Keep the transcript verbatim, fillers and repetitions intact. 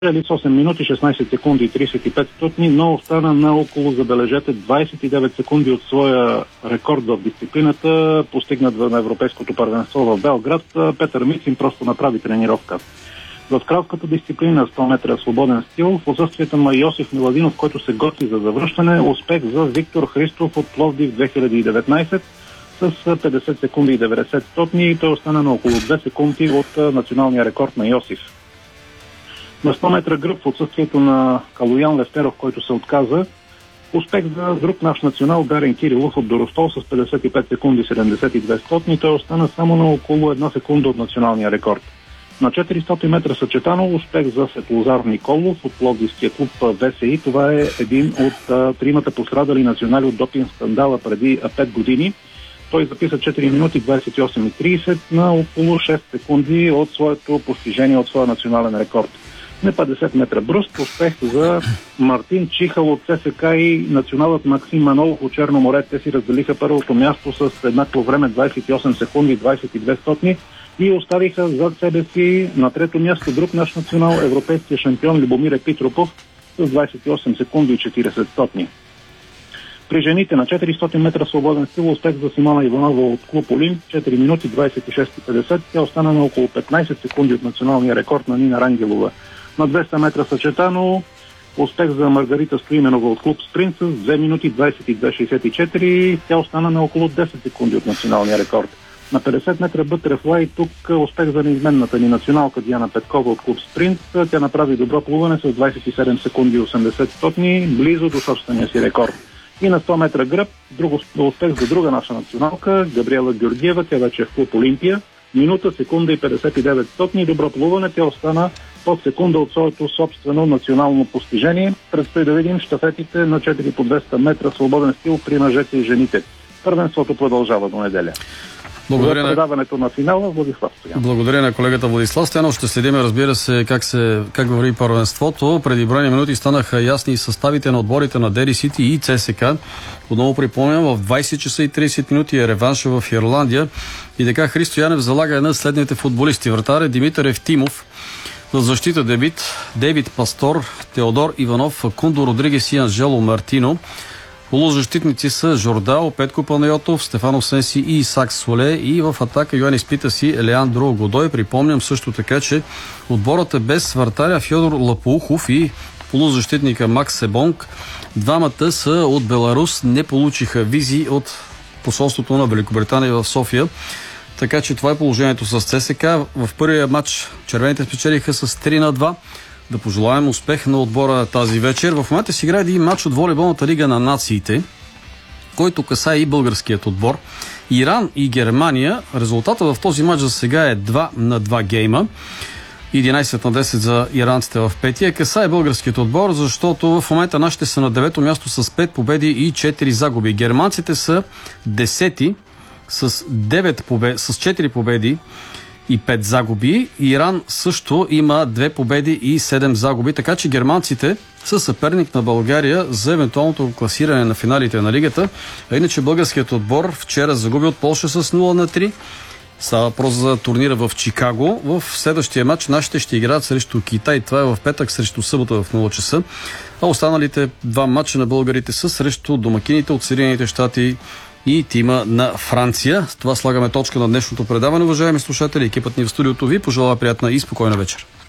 с осем минути, шестнайсет секунди и трийсет и пет стотни, но остана на около, забележете, двайсет и девет секунди от своя рекорд в дисциплината, постигнат на Европейското първенство в Белград. Петър Мицин просто направи тренировка. В кралската дисциплина сто метра свободен стил, в отсъствието на Йосиф Миладинов, който се готви за завръщане, успех за Виктор Христов от Пловдив две хиляди и деветнайсет с петдесет секунди и деветдесет стотни и той остана на около две секунди от националния рекорд на Йосиф. На сто метра гръб в отсъствието на Калоян Левтеров, който се отказа, успех за друг наш национал Дарен Кирилов от Доростол с петдесет и пет секунди седемдесет и две стотни. Той остана само на около една секунда от националния рекорд. На четиристотин метра съчетано успех за Светлозар Николов от Пловдивския клуб ВСИ. Това е един от а, тримата пострадали национали от допинг скандала преди а, пет години. Той записа четири минути двайсет и осем и трийсет на около шест секунди от своето постижение, от своя национален рекорд. На петдесет метра бръст успех за Мартин Чихал от ЦСК и националът Максим Манолов от Черно море. Те си разделиха първото място с еднакво време двайсет и осем секунди и двайсет и две стотни и оставиха зад себе си на трето място друг наш национал, европейския шампион Любомир Епитропов с двайсет и осем секунди и четирийсет стотни. При жените на четиристотин метра свободен стил успех за Симона Иванова от клуб Олимп, четири минути двайсет и шест и петдесет. Тя остана на около петнайсет секунди от националния рекорд на Нина Рангелова. На двеста метра съчетано успех за Маргарита Стоименова от клуб Спринт с две минути двайсет и две шейсет и четири. Тя остана на около десет секунди от националния рекорд. На петдесет метра бъттерфлай тук успех за неизменната ни националка Диана Петкова от клуб Спринт. Тя направи добро плуване с двайсет и седем секунди и осемдесет стотни, близо до собствения си рекорд. И на сто метра гръб, друг успех за друга наша националка, Габриела Георгиева, тя вече е в клуб Олимпия. Минута, секунда и петдесет и девет стотни, добро плуване, тя остана под секунда от своето собствено национално постижение. Предстои да видим щафетите на четири по двеста метра свободен стил при мъжете и жените. Първенството продължава до неделя. Благодаря за предаването на финала Владислав Стоянов. Благодаря на колегата Владислав Стоянов. Ще следим, разбира се, как се как върви първенството. Преди броени минути станаха ясни съставите на отборите на Дери Сити и ЦСКА. Отново припомням, в двайсет часа и трийсет минути е реванша в Ирландия. И така Христо Янев залага на следните футболисти. Вратар е Димитър Евтимов. В защита дебит Дейвид Пастор, Теодор Иванов, Кундо Родригес и Анжело Мартино. Полузащитници са Жордао, Петко Панайотов, Стефано Сенси и Исак Соле, и в атака Йоанис Питаси, Елеандро Годой. Припомням също така, че отборът е без вратаря Фьодор Лапоухов и полузащитника Макс Себонг. Двамата са от Беларус, не получиха визи от посолството на Великобритания в София. Така че това е положението с ЦСКА. В първия матч червените спечелиха с три на два. Да пожелаем успех на отбора тази вечер. В момента си играе един матч от волейболната лига на нациите, който касае и българският отбор. Иран и Германия. Резултата в този матч за сега е два на два гейма. единайсет на десет за иранците в петия. Касае българският отбор, защото в момента нашите са на девето място с пет победи и четири загуби. Германците са десети с, девет побед... с четири победи и пет загуби. Иран също има две победи и седем загуби, така че германците са съперник на България за евентуалното класиране на финалите на лигата. А иначе българският отбор вчера загуби от Полша с нула на три. Става въпрос за турнира в Чикаго. В следващия матч нашите ще играят срещу Китай. Това е в петък срещу събота в нула часа. А останалите два матча на българите са срещу домакините от Съединените щати и тима на Франция. С това слагаме точка на днешното предаване. Уважаеми слушатели, екипът ни в студиото ви пожелава приятна и спокойна вечер.